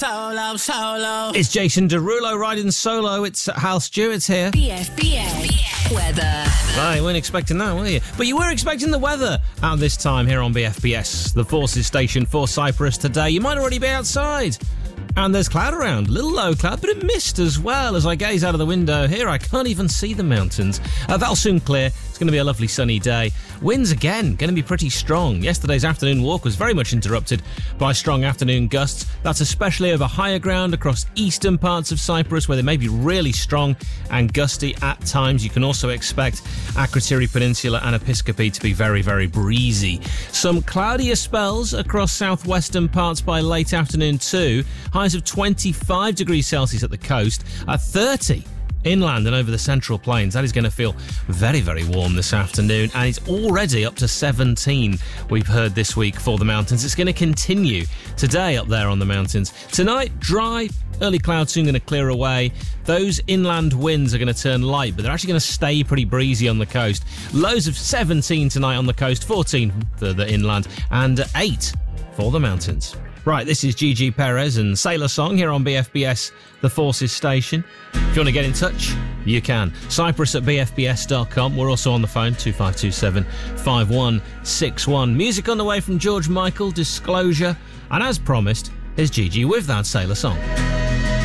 Solo. It's Jason Derulo riding solo. It's Hal Stewart's here. BFBS weather. Right, you weren't expecting that, were you? But you were expecting the weather at this time here on BFBS, the Forces station for Cyprus today. You might already be outside. And there's cloud around, little low cloud, but it mist as well. As I gaze out of the window here, I can't even see the mountains. That'll soon clear. It's going to be a lovely sunny day. Winds again, going to be pretty strong. Yesterday's afternoon walk was very much interrupted by strong afternoon gusts. That's especially over higher ground across eastern parts of Cyprus, where they may be really strong and gusty at times. You can also expect Akrotiri Peninsula and Episkopi to be very, very breezy. Some cloudier spells across southwestern parts by late afternoon too. Highs of 25 degrees Celsius at the coast, at 30 inland and over the central plains. That is going to feel very, very warm this afternoon, and it's already up to 17 we've heard this week for the mountains. It's going to continue today up there on the mountains. Tonight, dry, early clouds soon going to clear away. Those inland winds are going to turn light, but they're actually going to stay pretty breezy on the coast. Lows of 17 tonight on the coast, 14 further inland, and 8 for the mountains. Right, this is Gigi Perez and Sailor Song here on BFBS, the Forces station. If you want to get in touch, you can. Cyprus at bfbs.com. We're also on the phone, 2527 5161. Music on the way from George Michael, Disclosure. And as promised, here's Gigi with that Sailor Song.